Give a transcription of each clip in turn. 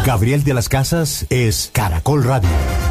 Gabriel de las Casas es Caracol Radio.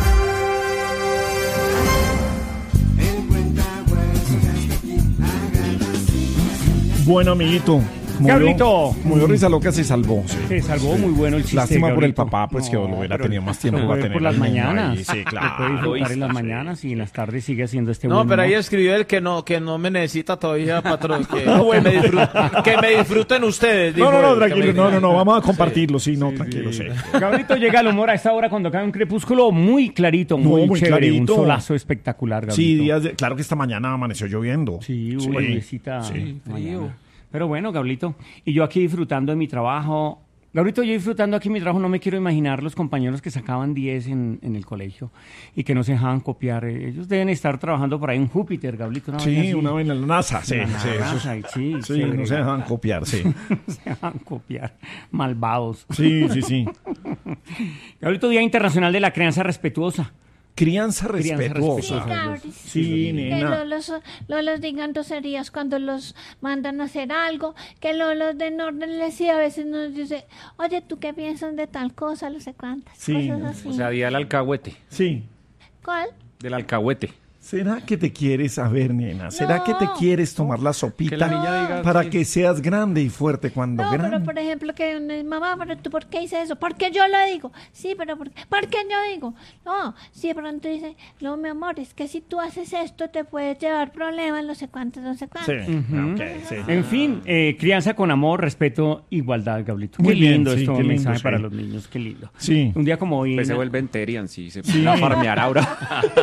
Bueno, amiguito. Gablito. Murió Risa Loca, se salvó. Sí. Se salvó, muy bueno el chiste. Lástima por el Gablito. papá, pues que lo hubiera tenido más tiempo para tener por las al niño mañanas. ahí. Sí, Lo puede claro. disfrutar en las mañanas y en las tardes sigue haciendo este No, buen pero ahí humor. escribió él que no me necesita todavía, patrón. Que me disfruten ustedes. dijo No, él, que tranquilo. me- No, vamos a compartirlo. Sí, no, tranquilo, sí. Gablito llega al humor a esta hora cuando cae un crepúsculo muy clarito, muy, muy chévere, clarito. un solazo espectacular, Gablito. Sí, claro que esta mañana amaneció lloviendo. Sí, hubo lluviecita mañana. Pero bueno, Gablito, y yo aquí disfrutando de mi trabajo. Gablito, yo disfrutando aquí mi trabajo, no me quiero imaginar los compañeros que sacaban 10 en el colegio y que no se dejaban copiar. Ellos deben estar trabajando por ahí en Júpiter, Gablito. Sí, una vez en la NASA. Sí, En la sí, eso NASA, sí, sí, no se dejan copiar, sí. No se dejan copiar. Malvados. Sí. Gablito, Día Internacional de la Crianza Respetuosa. Crianza Crianza respetuosa. respetuosa. Sí, Que nena. los digan groserías cuando los mandan a hacer algo, que los den órdenes y a veces nos dice, oye, ¿tú qué piensas de tal cosa? No sé cuántas Sí. cosas así. O sea, día del alcahuete. Sí. ¿Cuál? Del alcahuete. ¿Será que te quieres saber, nena? ¿Será que te No. quieres tomar la sopita Que la niña diga para sí. que seas grande y fuerte cuando No, grande? pero por ejemplo que mamá, pero tú ¿por qué hice eso? Porque yo lo digo. Sí, pero ¿por qué yo digo? No, si de pronto dice, no, mi amor, es que si tú haces esto te puedes llevar problemas, no sé cuántos. Sí, ok, sí. En fin, crianza con amor, respeto, igualdad, Gablito. Muy Qué bien, lindo sí, esto, qué un lindo, mensaje sí. para los niños, qué lindo. Sí. Un día como hoy. Pues se na- vuelven Terian, sí. Se van a farmear ahora.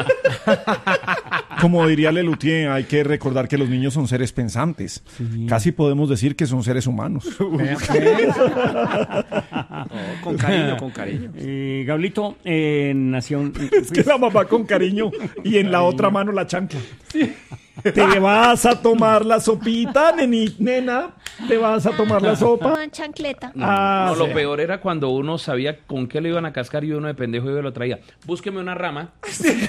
Como diría Lelutier, hay que recordar que los niños son seres pensantes. Casi podemos decir que son seres humanos. Con cariño, con cariño. Gablito nació un... Es que la mamá con cariño y en la otra mano la chancla. Te vas a tomar la sopita, nena. Te vas a tomar la sopa. Con chancleta. No, lo sí. peor era cuando uno sabía con qué lo iban a cascar y uno de pendejo iba y lo traía. Búsqueme una rama. Entonces,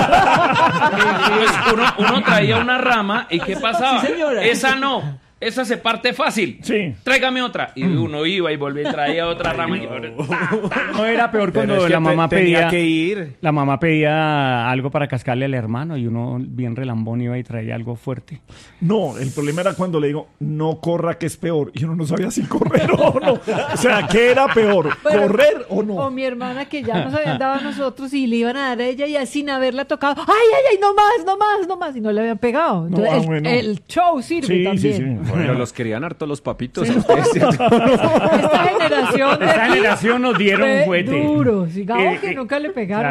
uno traía una rama y ¿qué pasaba? Esa no. Esa se parte fácil. Sí. Tráigame otra. Y uno iba y volvía y traía otra rama. No era peor Pero cuando es que la mamá tenía pedía... que ir. La mamá pedía algo para cascarle al hermano y uno bien relambón iba y traía algo fuerte. No, el problema era cuando le digo, no corra que es peor. Y uno no sabía si correr o no. O sea, ¿qué era peor? Pero- ¿Correr o O no? mi hermana que ya nos habían dado a nosotros y le iban a dar a ella y así sin haberla tocado. ¡Ay, no más! Y no le habían pegado. Entonces, No, bueno. el show sirve también. Pero los querían harto los papitos. a ustedes, ¿cierto? Esta generación de Esta aquí generación nos dieron fue juguete. duro. Sigamos que Eh, nunca le pegaron.